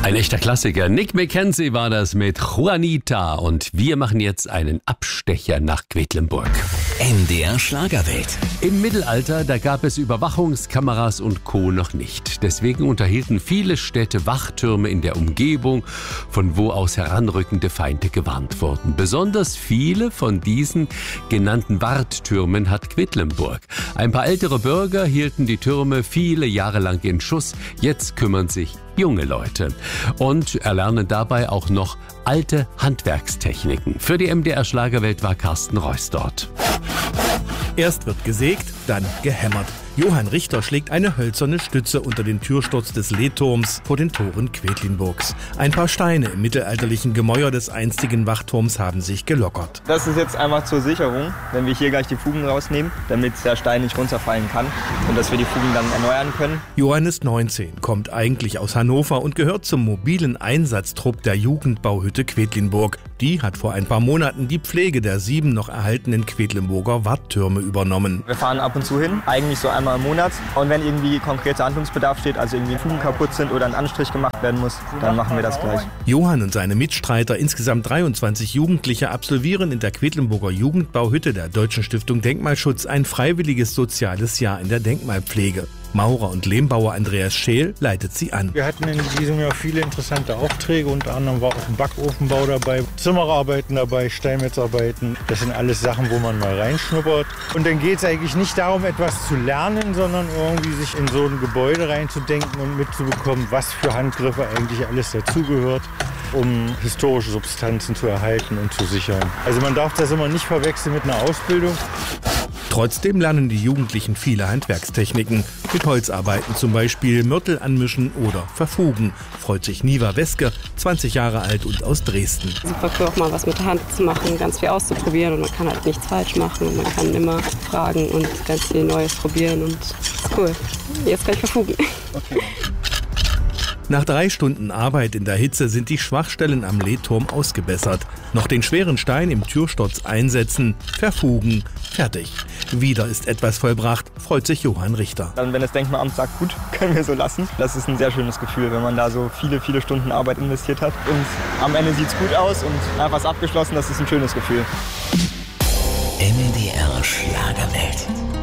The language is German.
Ein echter Klassiker. Nick Mackenzie war das mit Juanita und wir machen jetzt einen Abstecher nach Quedlinburg. MDR Schlagerwelt. Im Mittelalter, da gab es Überwachungskameras und Co. noch nicht. Deswegen unterhielten viele Städte Wachtürme in der Umgebung, von wo aus heranrückende Feinde gewarnt wurden. Besonders viele von diesen genannten Warttürmen hat Quedlinburg. Ein paar ältere Bürger hielten die Türme viele Jahre lang in Schuss. Jetzt kümmern sich junge Leute und erlernen dabei auch noch alte Handwerkstechniken. Für die MDR Schlagerwelt war Carsten Reuss dort. Erst wird gesägt, dann gehämmert. Johann Richter schlägt eine hölzerne Stütze unter den Türsturz des Lehturms vor den Toren Quedlinburgs. Ein paar Steine im mittelalterlichen Gemäuer des einstigen Wachturms haben sich gelockert. Das ist jetzt einfach zur Sicherung, wenn wir hier gleich die Fugen rausnehmen, damit der Stein nicht runterfallen kann und dass wir die Fugen dann erneuern können. Johann ist 19, kommt eigentlich aus Hannover und gehört zum mobilen Einsatztrupp der Jugendbauhütte Quedlinburg. Die hat vor ein paar Monaten die Pflege der 7 noch erhaltenen Quedlinburger Warttürme übernommen. Wir fahren ab und zu hin, eigentlich so einmal im Monat. Und wenn irgendwie konkreter Handlungsbedarf steht, also irgendwie Fugen kaputt sind oder ein Anstrich gemacht werden muss, dann machen wir das gleich. Johann und seine Mitstreiter, insgesamt 23 Jugendliche, absolvieren in der Quedlinburger Jugendbauhütte der Deutschen Stiftung Denkmalschutz ein freiwilliges soziales Jahr in der Denkmalpflege. Maurer und Lehmbauer Andreas Scheel leitet sie an. Wir hatten in diesem Jahr viele interessante Aufträge, unter anderem war auch ein Backofenbau dabei, Zimmerarbeiten dabei, Steinmetzarbeiten. Das sind alles Sachen, wo man mal reinschnuppert. Und dann geht es eigentlich nicht darum, etwas zu lernen, sondern irgendwie sich in so ein Gebäude reinzudenken und mitzubekommen, was für Handgriffe eigentlich alles dazugehört, um historische Substanzen zu erhalten und zu sichern. Also man darf das immer nicht verwechseln mit einer Ausbildung. Trotzdem lernen die Jugendlichen viele Handwerkstechniken. Mit Holzarbeiten zum Beispiel Mörtel anmischen oder verfugen. Freut sich Niva Weske, 20 Jahre alt und aus Dresden. Super cool, auch mal was mit der Hand zu machen, ganz viel auszuprobieren und man kann halt nichts falsch machen und man kann immer fragen und ganz viel Neues probieren und das ist cool. Jetzt kann ich verfugen. Okay. Nach 3 Stunden Arbeit in der Hitze sind die Schwachstellen am Lehturm ausgebessert. Noch den schweren Stein im Türsturz einsetzen, verfugen, fertig. Wieder ist etwas vollbracht, freut sich Johann Richter. Dann, wenn das Denkmalamt sagt, gut, können wir so lassen. Das ist ein sehr schönes Gefühl, wenn man da so viele, viele Stunden Arbeit investiert hat. Und am Ende sieht es gut aus und einfach was abgeschlossen, das ist ein schönes Gefühl. MDR Schlagerwelt.